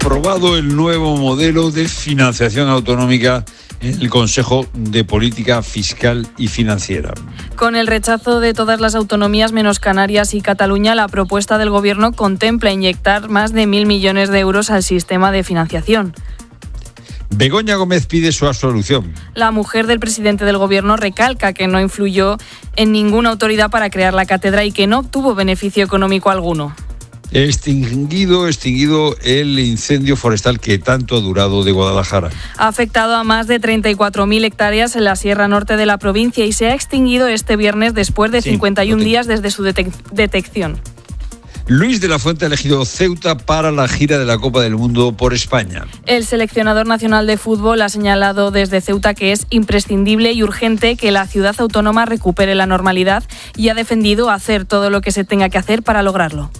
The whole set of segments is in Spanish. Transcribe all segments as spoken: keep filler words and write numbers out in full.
Aprobado el nuevo modelo de financiación autonómica en el Consejo de Política Fiscal y Financiera. Con el rechazo de todas las autonomías menos Canarias y Cataluña, la propuesta del Gobierno contempla inyectar más de mil millones de euros al sistema de financiación. Begoña Gómez pide su absolución. La mujer del presidente del Gobierno recalca que no influyó en ninguna autoridad para crear la cátedra y que no obtuvo beneficio económico alguno. Extinguido, extinguido el incendio forestal que tanto ha durado de Guadalajara. Ha afectado a más de treinta y cuatro mil hectáreas en la Sierra Norte de la provincia y se ha extinguido este viernes después de sí, cincuenta y un días desde su detec- detección. Luis de la Fuente ha elegido Ceuta para la gira de la Copa del Mundo por España. El seleccionador nacional de fútbol ha señalado desde Ceuta que es imprescindible y urgente que la ciudad autónoma recupere la normalidad y ha defendido hacer todo lo que se tenga que hacer para lograrlo.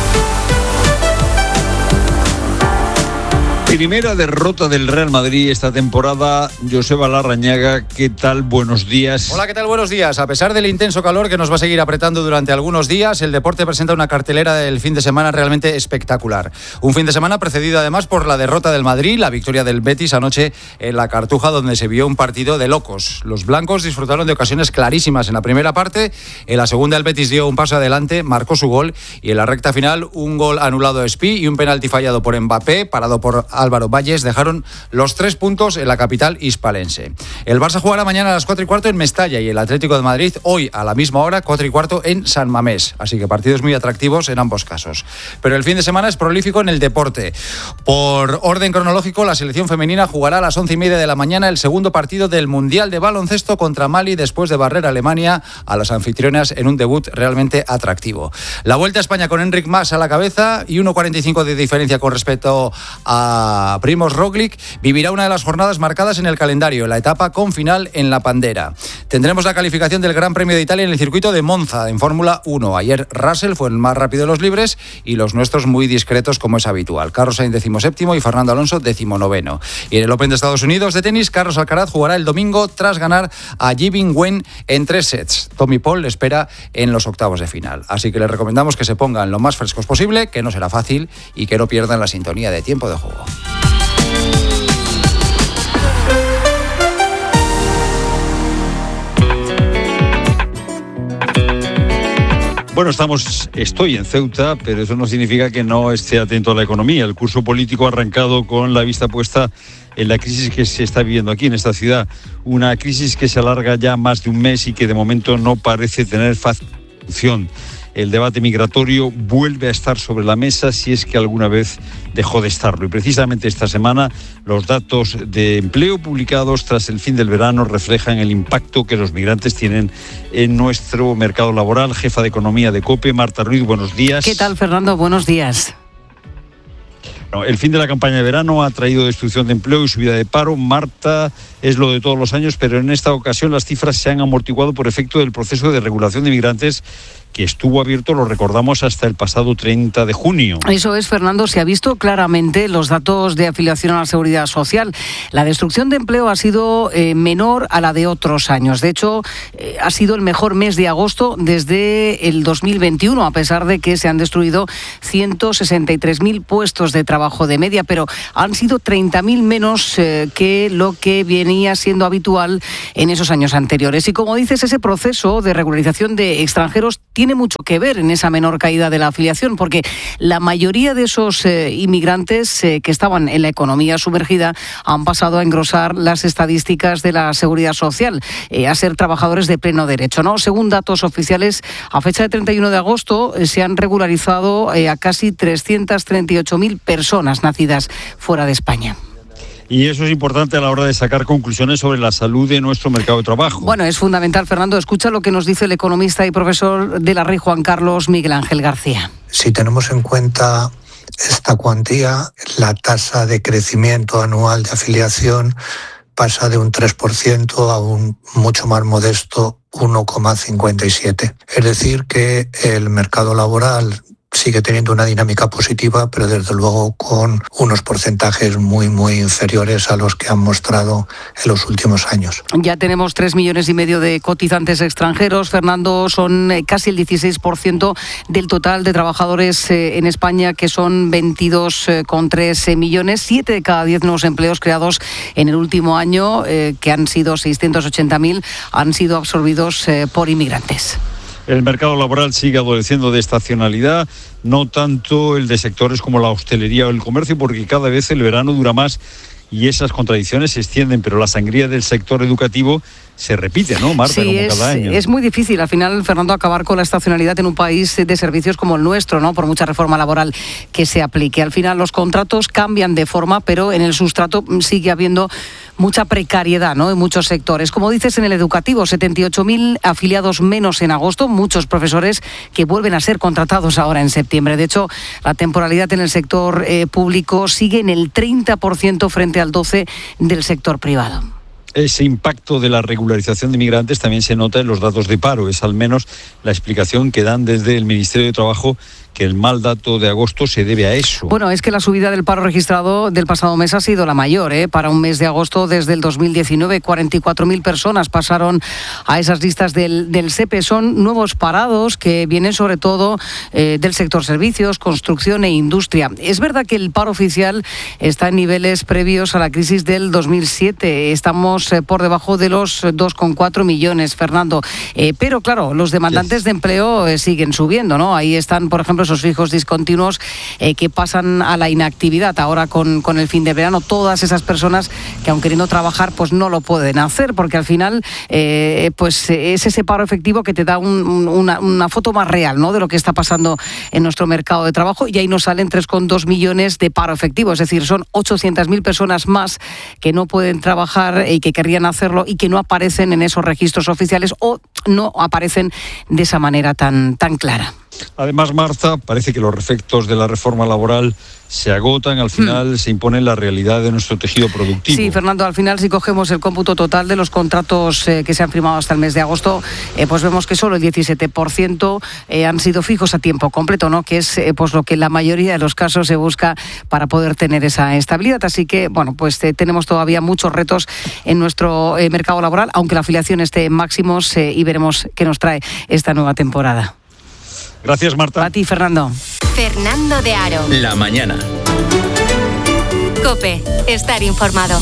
Primera derrota del Real Madrid esta temporada. Joseba Larrañaga, ¿qué tal? Buenos días. Hola, ¿qué tal? Buenos días. A pesar del intenso calor que nos va a seguir apretando durante algunos días, el deporte presenta una cartelera del fin de semana realmente espectacular. Un fin de semana precedido además por la derrota del Madrid, la victoria del Betis anoche en la Cartuja, donde se vio un partido de locos. Los blancos disfrutaron de ocasiones clarísimas en la primera parte. En la segunda el Betis dio un paso adelante, marcó su gol y en la recta final un gol anulado a Espí y un penalti fallado por Mbappé, parado por Álvaro Valles, dejaron los tres puntos en la capital hispalense. El Barça jugará mañana a las cuatro y cuarto en Mestalla y el Atlético de Madrid hoy a la misma hora, cuatro y cuarto en San Mamés. Así que partidos muy atractivos en ambos casos. Pero el fin de semana es prolífico en el deporte. Por orden cronológico, la selección femenina jugará a las once y media de la mañana el segundo partido del Mundial de Baloncesto contra Mali después de barrer a Alemania a las anfitrionas en un debut realmente atractivo. La Vuelta a España con Enric Mas a la cabeza y uno cuarenta y cinco de diferencia con respecto a Primož Roglič vivirá una de las jornadas marcadas en el calendario, la etapa con final en La Pandera. Tendremos la calificación del Gran Premio de Italia en el circuito de Monza, en Fórmula uno. Ayer Russell fue el más rápido de los libres y los nuestros muy discretos como es habitual. Carlos Sainz decimoséptimo y Fernando Alonso decimonoveno. Y en el Open de Estados Unidos de tenis, Carlos Alcaraz jugará el domingo tras ganar a Ji-Bin Wen en tres sets. Tommy Paul le espera en los octavos de final. Así que les recomendamos que se pongan lo más frescos posible, que no será fácil y que no pierdan la sintonía de Tiempo de Juego. Bueno, estamos, estoy en Ceuta, pero eso no significa que no esté atento a la economía. El curso político ha arrancado con la vista puesta en la crisis que se está viviendo aquí en esta ciudad. Una crisis que se alarga ya más de un mes y que de momento no parece tener fácil solución. El debate migratorio vuelve a estar sobre la mesa si es que alguna vez dejó de estarlo. Y precisamente esta semana los datos de empleo publicados tras el fin del verano reflejan el impacto que los migrantes tienen en nuestro mercado laboral. Jefa de Economía de COPE, Marta Ruiz, buenos días. ¿Qué tal, Fernando? Buenos días. No, el fin de la campaña de verano ha traído destrucción de empleo y subida de paro. Marta, es lo de todos los años, pero en esta ocasión las cifras se han amortiguado por efecto del proceso de regulación de migrantes que estuvo abierto, lo recordamos, hasta el pasado treinta de junio. Eso es, Fernando, se ha visto claramente los datos de afiliación a la Seguridad Social. La destrucción de empleo ha sido eh, menor a la de otros años. De hecho, eh, ha sido el mejor mes de agosto desde el dos mil veintiuno, a pesar de que se han destruido ciento sesenta y tres mil puestos de trabajo de media, pero han sido treinta mil menos eh, que lo que venía siendo habitual en esos años anteriores. Y como dices, ese proceso de regularización de extranjeros tiene mucho que ver en esa menor caída de la afiliación, porque la mayoría de esos eh, inmigrantes eh, que estaban en la economía sumergida han pasado a engrosar las estadísticas de la Seguridad Social, eh, a ser trabajadores de pleno derecho, ¿no? Según datos oficiales, a fecha de treinta y uno de agosto eh, se han regularizado eh, a casi trescientas treinta y ocho mil personas nacidas fuera de España. Y eso es importante a la hora de sacar conclusiones sobre la salud de nuestro mercado de trabajo. Bueno, es fundamental, Fernando. Escucha lo que nos dice el economista y profesor de la R I Juan Carlos, Miguel Ángel García. Si tenemos en cuenta esta cuantía, la tasa de crecimiento anual de afiliación pasa de un tres por ciento a un mucho más modesto uno coma cincuenta y siete. Es decir, que el mercado laboral sigue teniendo una dinámica positiva, pero desde luego con unos porcentajes muy, muy inferiores a los que han mostrado en los últimos años. Ya tenemos tres millones y medio de cotizantes extranjeros. Fernando, son casi el dieciséis por ciento del total de trabajadores en España, que son veintidós coma tres millones. Siete de cada diez nuevos empleos creados en el último año, eh, que han sido seiscientos ochenta mil, han sido absorbidos eh, por inmigrantes. El mercado laboral sigue adoleciendo de estacionalidad, no tanto el de sectores como la hostelería o el comercio, porque cada vez el verano dura más y esas contradicciones se extienden, pero la sangría del sector educativo se repite, ¿no, Marta? Sí, como es, cada año. Es muy difícil, al final, Fernando, acabar con la estacionalidad en un país de servicios como el nuestro, ¿no? Por mucha reforma laboral que se aplique. Al final los contratos cambian de forma, pero en el sustrato sigue habiendo mucha precariedad, ¿no? En muchos sectores. Como dices, en el educativo, setenta y ocho mil afiliados menos en agosto, muchos profesores que vuelven a ser contratados ahora en septiembre. De hecho, la temporalidad en el sector eh, público sigue en el treinta por ciento frente al doce por ciento del sector privado. Ese impacto de la regularización de inmigrantes también se nota en los datos de paro. Es al menos la explicación que dan desde el Ministerio de Trabajo, que el mal dato de agosto se debe a eso. Bueno, es que la subida del paro registrado del pasado mes ha sido la mayor, ¿eh? Para un mes de agosto desde el dos mil diecinueve, cuarenta y cuatro mil personas pasaron a esas listas del, del S E P E. Son nuevos parados que vienen sobre todo eh, del sector servicios, construcción e industria. Es verdad que el paro oficial está en niveles previos a la crisis del dos mil siete. Estamos eh, por debajo de los dos coma cuatro millones, Fernando. Eh, pero claro, los demandantes yes. de empleo eh, siguen subiendo, ¿no? Ahí están, por ejemplo, esos fijos discontinuos eh, que pasan a la inactividad ahora con, con el fin de verano. Todas esas personas que, aun queriendo trabajar, pues no lo pueden hacer, porque al final eh, pues es ese paro efectivo que te da un, una, una foto más real, ¿no?, de lo que está pasando en nuestro mercado de trabajo, y ahí nos salen tres coma dos millones de paro efectivo, es decir, son ochocientas mil personas más que no pueden trabajar y que querrían hacerlo y que no aparecen en esos registros oficiales o no aparecen de esa manera tan, tan clara. Además, Marta, parece que los efectos de la reforma laboral se agotan, al final mm. se impone la realidad de nuestro tejido productivo. Sí, Fernando, al final si cogemos el cómputo total de los contratos eh, que se han firmado hasta el mes de agosto, eh, pues vemos que solo el diecisiete por ciento eh, han sido fijos a tiempo completo, ¿no?, que es eh, pues lo que en la mayoría de los casos se busca para poder tener esa estabilidad. Así que, bueno, pues eh, tenemos todavía muchos retos en nuestro eh, mercado laboral, aunque la afiliación esté en máximos, eh, y veremos qué nos trae esta nueva temporada. Gracias, Marta. A ti, Fernando. Fernando de Aro. La mañana. COPE. Estar informado.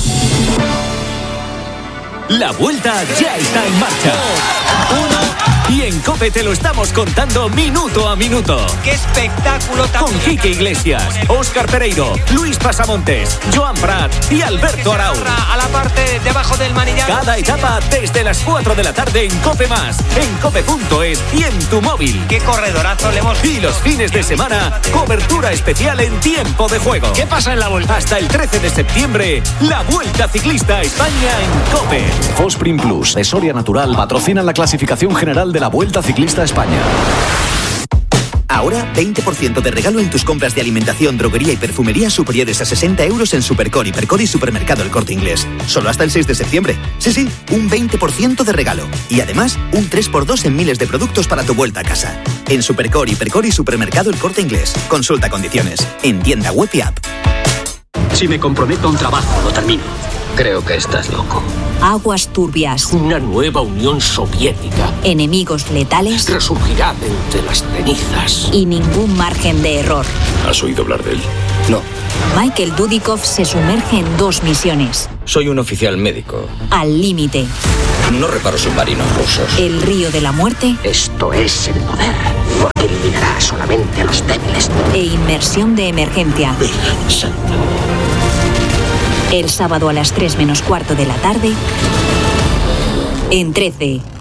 La vuelta ya está en marcha. Uno. Y en COPE te lo estamos contando minuto a minuto. ¡Qué espectáculo! Con Quique Iglesias, Óscar Pereiro, Luis Pasamontes, Joan Prat y Alberto Arau. A la parte de abajo del manillar. Cada etapa desde las cuatro de la tarde en COPE Más, en cope punto es y en tu móvil. ¡Qué corredorazo le hemos... Y los fines de semana, cobertura especial en tiempo de juego. ¿Qué pasa en la vuelta? Hasta el trece de septiembre, la Vuelta Ciclista a España en COPE. Fosprin Plus de Soria Natural patrocina la clasificación general de la Vuelta Ciclista a España. Ahora, veinte por ciento de regalo en tus compras de alimentación, droguería y perfumería superiores a sesenta euros en Supercor, Hipercor y Supermercado El Corte Inglés. Solo hasta el seis de septiembre. Sí, sí, un veinte por ciento de regalo. Y además, un tres por dos en miles de productos para tu vuelta a casa. En Supercor, Hipercor y Supermercado El Corte Inglés. Consulta condiciones. En tienda web y app. Si me comprometo a un trabajo, lo termino. Creo que estás loco. Aguas turbias. Una nueva Unión Soviética. Enemigos letales. Resurgirá de entre las cenizas. Y ningún margen de error. ¿Has oído hablar de él? No. Michael Dudikoff se sumerge en dos misiones. Soy un oficial médico. Al límite. No reparo submarinos rusos. El río de la muerte. Esto es el poder, porque eliminará solamente a los débiles. E inmersión de emergencia. Virgen Santa. El sábado a las tres menos cuarto de la tarde, en trece.